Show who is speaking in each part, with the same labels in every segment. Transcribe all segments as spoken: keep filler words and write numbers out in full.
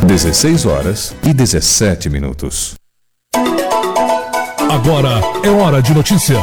Speaker 1: dezesseis horas e dezessete minutos.
Speaker 2: Agora é hora de notícias.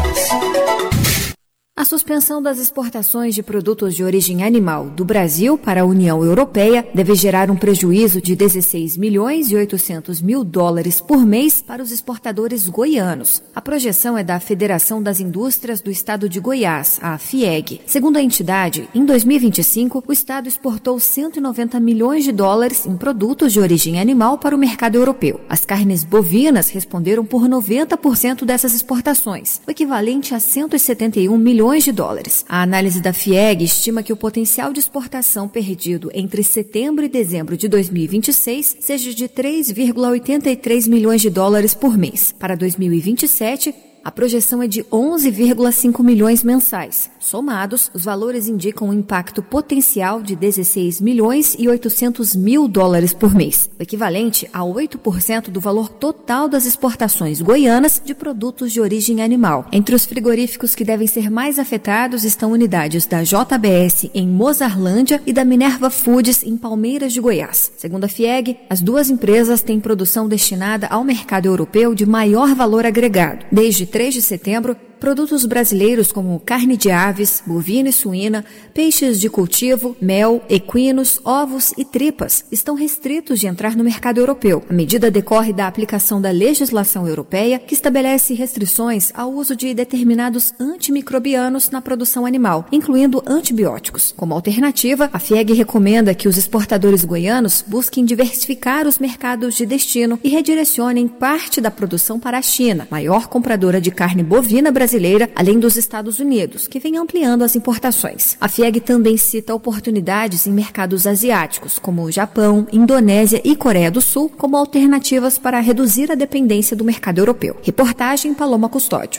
Speaker 3: A suspensão das exportações de produtos de origem animal do Brasil para a União Europeia deve gerar um prejuízo de dezesseis milhões e oitocentos mil dólares por mês para os exportadores goianos. A projeção é da Federação das Indústrias do Estado de Goiás, a FIEG. Segundo a entidade, em dois mil e vinte e cinco, o Estado exportou cento e noventa milhões de dólares em produtos de origem animal para o mercado europeu. As carnes bovinas responderam por noventa por cento dessas exportações, o equivalente a cento e setenta e um milhões de dólares. A análise da FIEG estima que o potencial de exportação perdido entre setembro e dezembro de dois mil e vinte e seis seja de três vírgula oitenta e três milhões de dólares por mês. Para dois mil e vinte e sete, a projeção é de onze vírgula cinco milhões mensais. Somados, os valores indicam um impacto potencial de dezesseis milhões e oitocentos mil dólares por mês, o equivalente a oito por cento do valor total das exportações goianas de produtos de origem animal. Entre os frigoríficos que devem ser mais afetados estão unidades da J B S em Mozarlândia e da Minerva Foods em Palmeiras de Goiás. Segundo a FIEG, as duas empresas têm produção destinada ao mercado europeu de maior valor agregado. Desde três de setembro, produtos brasileiros como carne de aves, bovina e suína, peixes de cultivo, mel, equinos, ovos e tripas estão restritos de entrar no mercado europeu. A medida decorre da aplicação da legislação europeia, que estabelece restrições ao uso de determinados antimicrobianos na produção animal, incluindo antibióticos. Como alternativa, a FIEG recomenda que os exportadores goianos busquem diversificar os mercados de destino e redirecionem parte da produção para a China, maior compradora de carne bovina brasileira, brasileira, além dos Estados Unidos, que vem ampliando as importações. A FIEG também cita oportunidades em mercados asiáticos, como o Japão, Indonésia e Coreia do Sul, como alternativas para reduzir a dependência do mercado europeu. Reportagem Paloma Custódio.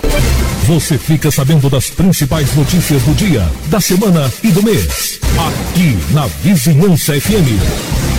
Speaker 2: Você fica sabendo das principais notícias do dia, da semana e do mês, aqui na Vizinhança F M.